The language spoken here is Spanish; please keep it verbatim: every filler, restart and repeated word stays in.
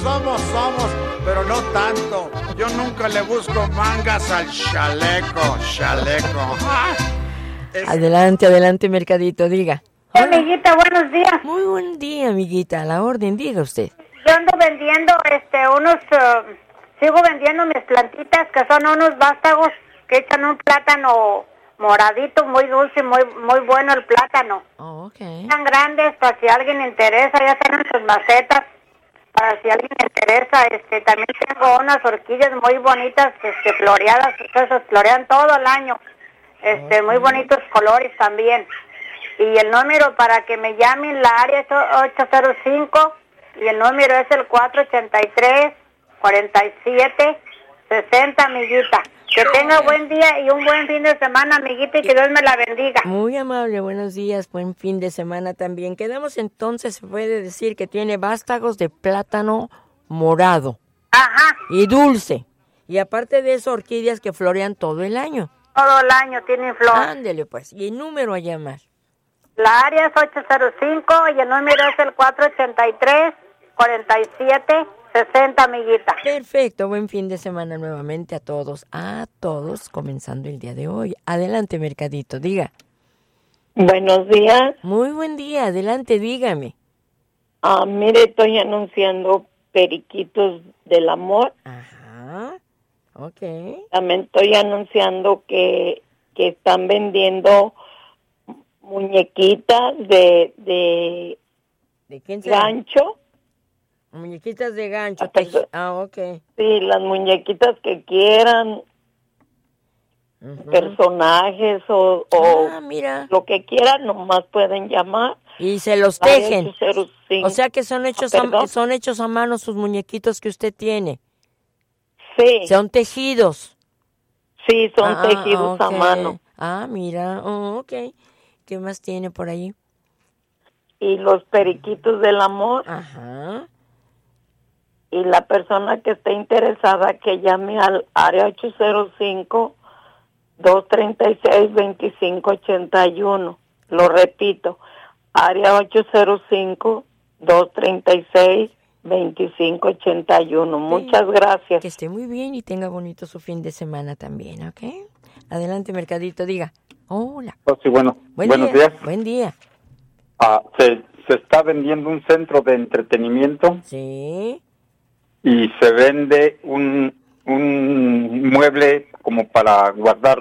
somos, somos, pero no tanto. Yo nunca le busco mangas al chaleco, chaleco. Es... Adelante, adelante, Mercadito, diga. Hola, amiguita, buenos días. Muy buen día, amiguita, a la orden, diga usted. Yo ando vendiendo este unos, uh, sigo vendiendo mis plantitas que son unos vástagos que echan un plátano moradito, muy dulce, muy muy bueno el plátano. Oh, okay. Tan grandes, para si a alguien le interesa, ya están en sus macetas, para si a alguien le interesa. Este, también tengo unas orquídeas muy bonitas, este, floreadas, esas florean todo el año, este, okay. Muy bonitos colores también. Y el número para que me llamen, la área es ocho cero cinco, y el número es el cuatro ocho tres, cuatro siete, sesenta, amiguita. Que tenga buen día y un buen fin de semana, amiguita, y que Dios me la bendiga. Muy amable, buenos días, buen fin de semana también. Quedamos entonces, se puede decir que tiene vástagos de plátano morado. Ajá. Y dulce. Y aparte de eso, orquídeas que florean todo el año. Todo el año tienen flor. Ándele pues, y el número a llamar. La área es ocho cero cinco y el número es el cuatro ocho tres, cuatro siete, sesenta, amiguita. Perfecto, buen fin de semana nuevamente a todos, a todos, comenzando el día de hoy. Adelante, Mercadito, diga. Buenos días. Muy buen día, adelante, dígame. Ah, mire, estoy anunciando periquitos del amor. Ajá, ok. También estoy anunciando que, que están vendiendo muñequitas de, de, ¿De quién será? gancho. Muñequitas de gancho. Hasta, te... Ah, ok. Sí, las muñequitas que quieran, uh-huh. personajes o, o ah, mira. lo que quieran, nomás pueden llamar. Y se los tejen. ocho cero cinco. O sea que son hechos, ah, a, son hechos a mano sus muñequitos que usted tiene. Sí. Son tejidos. Sí, son ah, tejidos okay. a mano. Ah, mira, oh, ok. ¿Qué más tiene por ahí? Y los periquitos del amor. Ajá. Y la persona que esté interesada que llame al área ocho cero cinco, dos tres seis, dos cinco ocho uno. Lo repito, área ocho cero cinco, dos tres seis, dos cinco ocho uno. Muchas gracias. Que esté muy bien y tenga bonito su fin de semana también, ¿ok? Adelante, Mercadito, diga. Hola. Oh, sí, bueno. Buen Buenos día. días. Buen día. Ah, se, se está vendiendo un centro de entretenimiento. Sí. Y se vende un, un mueble como para guardar